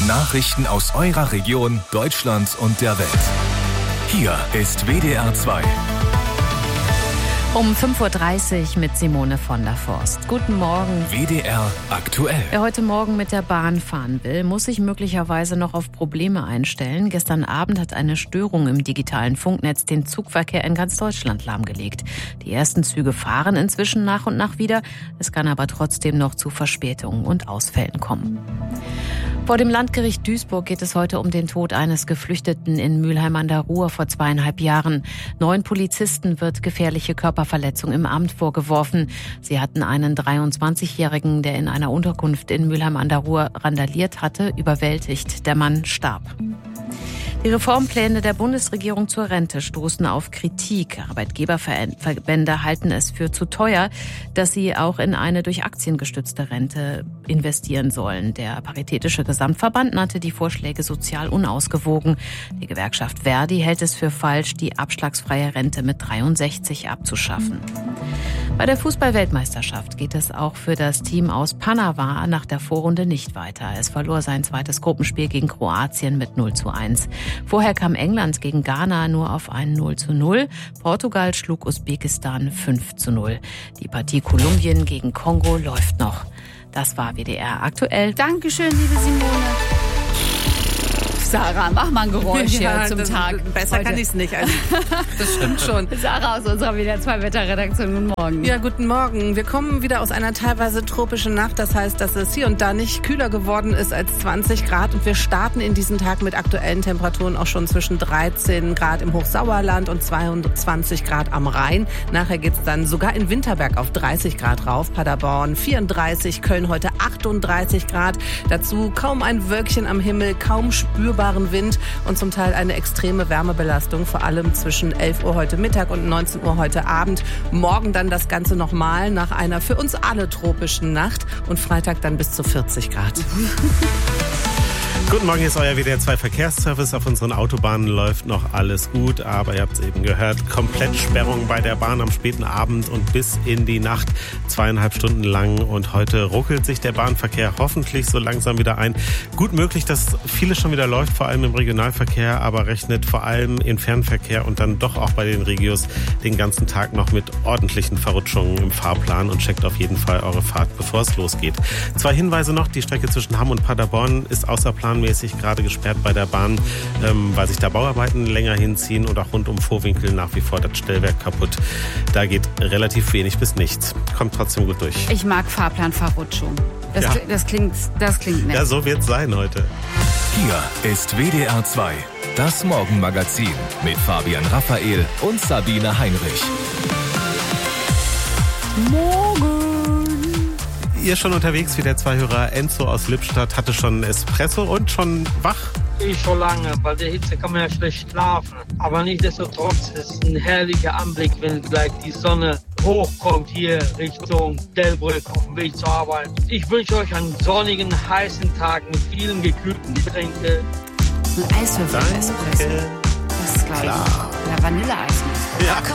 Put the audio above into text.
Nachrichten aus eurer Region, Deutschland und der Welt. Hier ist WDR 2. Um 5.30 Uhr mit Simone von der Forst. Guten Morgen. WDR aktuell. Wer heute Morgen mit der Bahn fahren will, muss sich möglicherweise noch auf Probleme einstellen. Gestern Abend hat eine Störung im digitalen Funknetz den Zugverkehr in ganz Deutschland lahmgelegt. Die ersten Züge fahren inzwischen nach und nach wieder. Es kann aber trotzdem noch zu Verspätungen und Ausfällen kommen. Vor dem Landgericht Duisburg geht es heute um den Tod eines Geflüchteten in Mülheim an der Ruhr vor 2,5 Jahren. 9 Polizisten wird gefährliche Körperverletzung im Amt vorgeworfen. Sie hatten einen 23-Jährigen, der in einer Unterkunft in Mülheim an der Ruhr randaliert hatte, überwältigt. Der Mann starb. Die Reformpläne der Bundesregierung zur Rente stoßen auf Kritik. Arbeitgeberverbände halten es für zu teuer, dass sie auch in eine durch Aktien gestützte Rente investieren sollen. Der Paritätische Gesamtverband nannte die Vorschläge sozial unausgewogen. Die Gewerkschaft Verdi hält es für falsch, die abschlagsfreie Rente mit 63 abzuschaffen. Bei der Fußball-Weltmeisterschaft geht es auch für das Team aus Panama nach der Vorrunde nicht weiter. Es verlor sein zweites Gruppenspiel gegen Kroatien mit 0:1. Vorher kam England gegen Ghana nur auf ein 0:0. Portugal schlug Usbekistan 5:0. Die Partie Kolumbien gegen Kongo läuft noch. Das war WDR aktuell. Dankeschön, liebe Simone. Sarah, mach mal ein Geräusch hier zum Tag. Besser heute. Kann ich es nicht. Also, das stimmt schon. Sarah aus unserer WDR 2 Wetterredaktion. Guten Morgen. Ja, guten Morgen. Wir kommen wieder aus einer teilweise tropischen Nacht. Das heißt, dass es hier und da nicht kühler geworden ist als 20 Grad. Und wir starten in diesen Tag mit aktuellen Temperaturen auch schon zwischen 13 Grad im Hochsauerland und 22 Grad am Rhein. Nachher geht es dann sogar in Winterberg auf 30 Grad rauf. Paderborn 34, Köln heute 38 Grad. Dazu kaum ein Wölkchen am Himmel, kaum spürbar Wind und zum Teil eine extreme Wärmebelastung, vor allem zwischen 11 Uhr heute Mittag und 19 Uhr heute Abend. Morgen dann das Ganze nochmal nach einer für uns alle tropischen Nacht und Freitag dann bis zu 40 Grad. Guten Morgen, hier ist euer WDR 2 Verkehrsservice. Auf unseren Autobahnen läuft noch alles gut, aber ihr habt es eben gehört, Komplettsperrung bei der Bahn am späten Abend und bis in die Nacht, 2,5 Stunden lang. Und heute ruckelt sich der Bahnverkehr hoffentlich so langsam wieder ein. Gut möglich, dass vieles schon wieder läuft, vor allem im Regionalverkehr, aber rechnet vor allem im Fernverkehr und dann doch auch bei den Regios den ganzen Tag noch mit ordentlichen Verrutschungen im Fahrplan und checkt auf jeden Fall eure Fahrt, bevor es losgeht. 2 Hinweise noch, die Strecke zwischen Hamm und Paderborn ist außerplanmäßig gerade gesperrt bei der Bahn, weil sich da Bauarbeiten länger hinziehen und auch rund um Vohwinkel nach wie vor das Stellwerk kaputt. Da geht relativ wenig bis nichts. Kommt trotzdem gut durch. Ich mag Fahrplanverrutschung. Das klingt nett. Ja, so wird's sein heute. Hier ist WDR 2, das Morgenmagazin mit Fabian Raphael und Sabine Heinrich. Morgen. Ihr schon unterwegs wie der Zweihörer Enzo aus Lippstadt, hatte schon Espresso und schon wach? Ich schon lange, bei der Hitze kann man ja schlecht schlafen. Aber nichtsdestotrotz ist es ein herrlicher Anblick, wenn gleich die Sonne hochkommt hier Richtung Delbrück auf dem Weg zur Arbeit. Ich wünsche euch einen sonnigen, heißen Tag mit vielen gekühlten Getränken. Ein Eiswürfel-Espresso. Das ist, glaube ich, oder Vanilleeis. Ja.